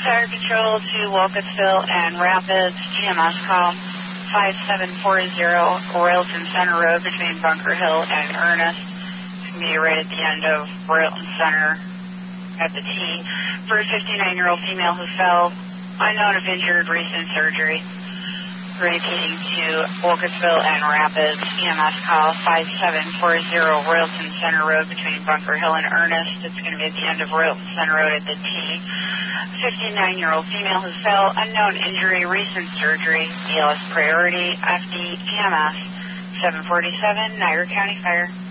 Fire Control to Wolcottsville and Rapids, EMS call 5740 Royalton Center Road between Bunker Hill and Ernest. It's going to be right at the end of Royalton Center at the T. For a 59-year-old female who fell, unknown if injured, recent surgery. Repeating to Wolcottsville and Rapids, EMS call 5740 Royalton Center Road between Bunker Hill and Ernest. It's going to be at the end of Royalton Center Road at the T. 59-year-old female who fell, unknown injury, recent surgery, BLS priority, FD, EMS, 747, Niagara County Fire.